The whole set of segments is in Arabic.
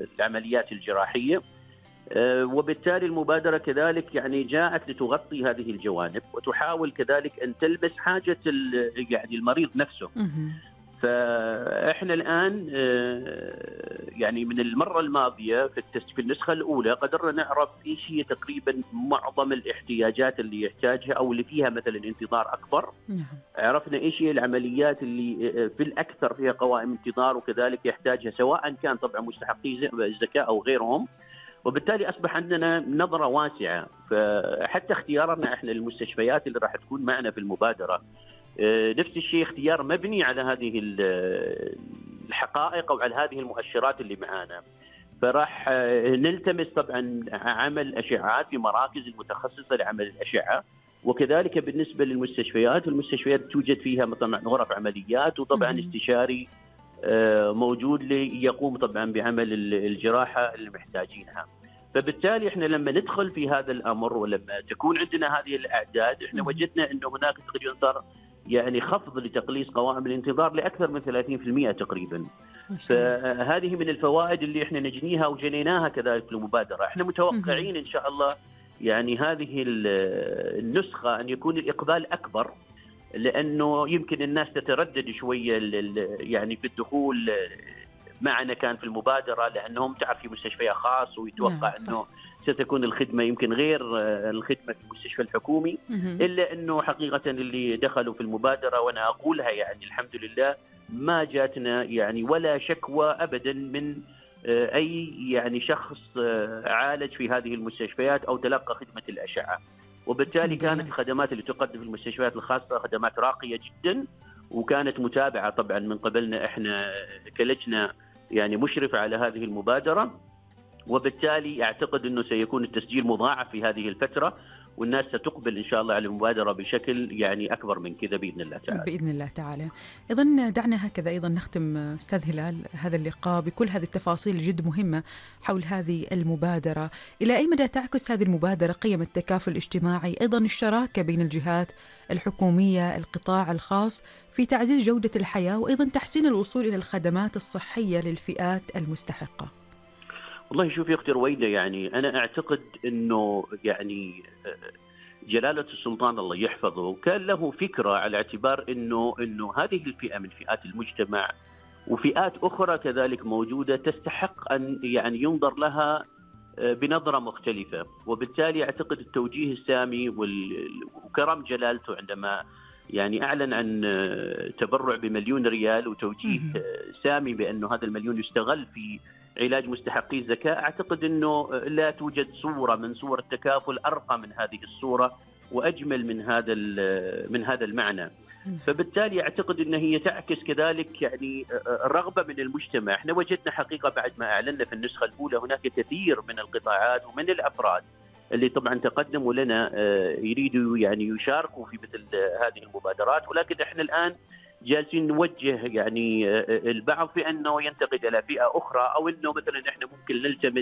العمليات الجراحية. وبالتالي المبادرة كذلك يعني جاءت لتغطي هذه الجوانب وتحاول كذلك أن تلبس حاجة يعني المريض نفسه. فإحنا الآن يعني من المرة الماضية في النسخة الأولى قدرنا نعرف إيش هي تقريبا معظم الاحتياجات اللي يحتاجها أو اللي فيها مثلا انتظار أكبر. عرفنا إيش هي العمليات اللي في الأكثر فيها قوائم انتظار وكذلك يحتاجها سواء كان طبعا مستحقي الزكاة أو غيرهم. وبالتالي أصبح عندنا نظرة واسعة، فحتى اختيارنا إحنا المستشفيات اللي راح تكون معنا في المبادرة نفس الشيء، اختيار مبني على هذه الحقائق أو على هذه المؤشرات اللي معانا. فراح نلتمس طبعا عمل أشعات في مراكز المتخصصة لعمل الأشعة، وكذلك بالنسبة للمستشفيات، المستشفيات توجد فيها مثلا غرف عمليات وطبعا استشاري موجود ليقوم طبعا بعمل الجراحة اللي محتاجينها. فبالتالي احنا لما ندخل في هذا الأمر ولما تكون عندنا هذه الأعداد احنا وجدنا أنه هناك تقريبا يعني خفض لتقليص قوائم الانتظار لأكثر من 30% تقريبا. فهذه من الفوائد اللي احنا نجنيها وجنيناها كذلك في المبادرة. احنا متوقعين إن شاء الله يعني هذه النسخة أن يكون الإقبال أكبر، لأنه يمكن الناس تتردد شوية يعني في الدخول معنا كان في المبادرة، لأنهم تعرف في مستشفى خاص ويتوقع أنه ستكون الخدمة يمكن غير الخدمة في المستشفى الحكومي. إلا أنه حقيقة اللي دخلوا في المبادرة وأنا أقولها يعني الحمد لله ما جاتنا يعني ولا شكوى أبدا من أي يعني شخص عالج في هذه المستشفيات أو تلقى خدمة الأشعة. وبالتالي كانت الخدمات اللي تقدم في المستشفيات الخاصة خدمات راقية جدا، وكانت متابعة طبعا من قبلنا احنا كلجنة يعني مشرفة على هذه المبادرة. وبالتالي اعتقد انه سيكون التسجيل مضاعف في هذه الفترة، والناس ستقبل إن شاء الله على المبادرة بشكل يعني أكبر من كذا بإذن الله تعالى. بإذن الله تعالى. إذن دعنا هكذا أيضا نختم أستاذ هلال هذا اللقاء بكل هذه التفاصيل جد مهمة حول هذه المبادرة. إلى أي مدى تعكس هذه المبادرة قيم التكافل الاجتماعي، أيضا الشراكة بين الجهات الحكومية القطاع الخاص في تعزيز جودة الحياة وأيضا تحسين الوصول إلى الخدمات الصحية للفئات المستحقة؟ والله شوف يا أختي رويدة، يعني أنا أعتقد أنه يعني جلالة السلطان الله يحفظه كان له فكرة على اعتبار أنه هذه الفئة من فئات المجتمع وفئات أخرى كذلك موجودة تستحق أن يعني ينظر لها بنظرة مختلفة. وبالتالي أعتقد التوجيه السامي وكرم جلالته عندما يعني أعلن عن تبرع ب1,000,000 ريال وتوجيه سامي بأنه هذا المليون يستغل في علاج مستحقي الزكاة، أعتقد أنه لا توجد صورة من صور التكافل أرقى من هذه الصورة وأجمل من هذا المعنى. فبالتالي أعتقد أن هي تعكس كذلك يعني الرغبة من المجتمع. احنا وجدنا حقيقة بعد ما أعلنا في النسخة الأولى هناك كثير من القطاعات ومن الأفراد اللي طبعا تقدموا لنا يريدوا يعني يشاركوا في مثل هذه المبادرات، ولكن احنا الآن جالسين نوجه يعني البعض في أنه ينتقل إلى فئة أخرى، أو أنه مثلا إحنا ممكن نلتمس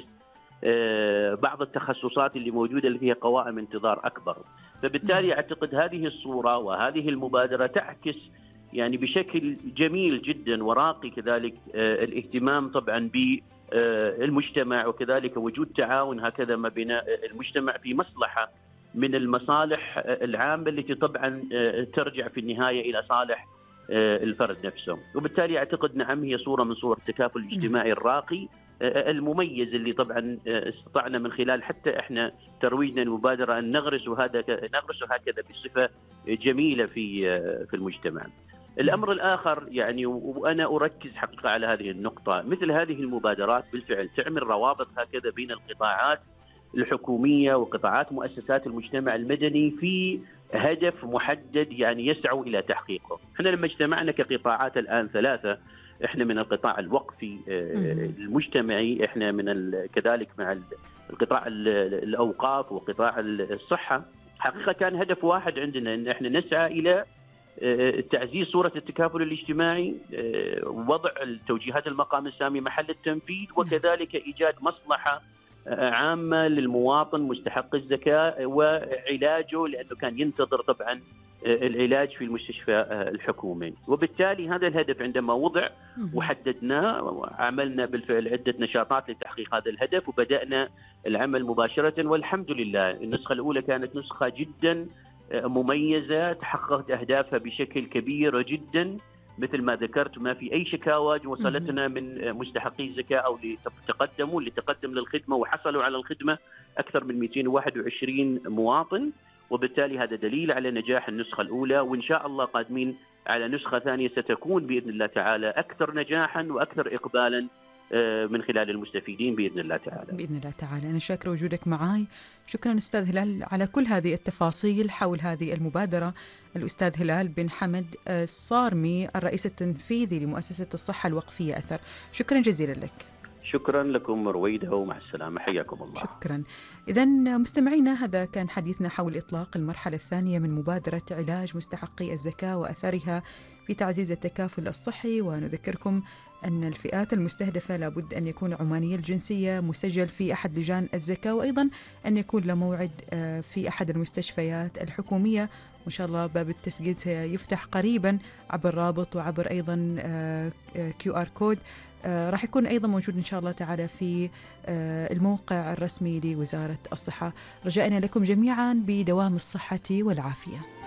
بعض التخصصات اللي موجودة اللي فيها قوائم انتظار أكبر. فبالتالي أعتقد هذه الصورة وهذه المبادرة تعكس يعني بشكل جميل جدا وراقي كذلك الاهتمام طبعا بالمجتمع، وكذلك وجود تعاون هكذا ما بين المجتمع في مصلحة من المصالح العامة التي طبعا ترجع في النهاية إلى صالح الفرد نفسه. وبالتالي أعتقد نعم هي صورة من صور التكافل الاجتماعي الراقي المميز اللي طبعا استطعنا من خلال حتى احنا ترويجنا المبادرة أن نغرسه هكذا بصفة جميلة في المجتمع. الأمر الآخر يعني وأنا أركز حقيقة على هذه النقطة، مثل هذه المبادرات بالفعل تعمل روابط هكذا بين القطاعات الحكومية وقطاعات مؤسسات المجتمع المدني في هدف محدد يعني يسعوا إلى تحقيقه. احنا لما اجتمعنا كقطاعات الآن 3، احنا من القطاع الوقفي المجتمعي، احنا من كذلك مع القطاع الأوقاف وقطاع الصحة. حقيقة كان هدف واحد عندنا ان احنا نسعى إلى تعزيز صورة التكافل الاجتماعي، وضع التوجيهات المقام السامي محل التنفيذ، وكذلك إيجاد مصلحة عامة للمواطن مستحق الزكاة وعلاجه، لأنه كان ينتظر طبعا العلاج في المستشفى الحكومي. وبالتالي هذا الهدف عندما وضع وحددناه وعملنا بالفعل عدة نشاطات لتحقيق هذا الهدف، وبدأنا العمل مباشرة. والحمد لله النسخة الأولى كانت نسخة جدا مميزة، تحققت أهدافها بشكل كبير جدا مثل ما ذكرت. ما في أي شكاوى وصلتنا من مستحقي الزكاة أو اللي تقدم للخدمة وحصلوا على الخدمة أكثر من 221 مواطن. وبالتالي هذا دليل على نجاح النسخة الأولى، وإن شاء الله قادمين على نسخة ثانية ستكون بإذن الله تعالى أكثر نجاحا وأكثر إقبالا من خلال المستفيدين بإذن الله تعالى. بإذن الله تعالى. أنا شاكرة وجودك معي. شكرا أستاذ هلال على كل هذه التفاصيل حول هذه المبادرة. الأستاذ هلال بن حمد الصارمي، الرئيس التنفيذي لمؤسسة الصحة الوقفية أثر. شكرا جزيلا لك. شكرا لكم رويدة، ومع السلامة، حياكم الله. شكرا. إذن مستمعينا، هذا كان حديثنا حول إطلاق المرحلة الثانية من مبادرة علاج مستحقي الزكاة وأثرها في تعزيز التكافل الصحي. ونذكركم أن الفئات المستهدفة لابد أن يكون عماني الجنسية، مسجل في أحد لجان الزكاة، وأيضا أن يكون له موعد في أحد المستشفيات الحكومية. وإن شاء الله باب التسجيل سيفتح قريبا عبر رابط وعبر أيضا QR كود راح يكون أيضا موجود إن شاء الله تعالى في الموقع الرسمي لوزارة الصحة. رجائنا لكم جميعا بدوام الصحة والعافية.